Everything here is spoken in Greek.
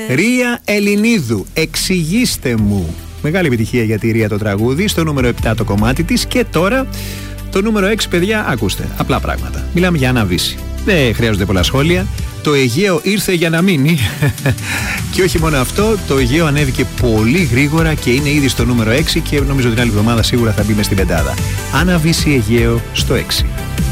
Ρία Ελληνίδου, εξηγήστε μου. Μεγάλη επιτυχία για τη Ρία το τραγούδι. Στο νούμερο 7 το κομμάτι της. Και τώρα το νούμερο 6, παιδιά, ακούστε. Απλά πράγματα. Μιλάμε για Άννα Βύση. Δεν χρειάζονται πολλά σχόλια. Το Αιγαίο ήρθε για να μείνει. Και όχι μόνο αυτό, το Αιγαίο ανέβηκε πολύ γρήγορα και είναι ήδη στο νούμερο 6 και νομίζω την άλλη εβδομάδα σίγουρα θα μπει μες στην πεντάδα. Άννα Βύση, Αιγαίο στο 6.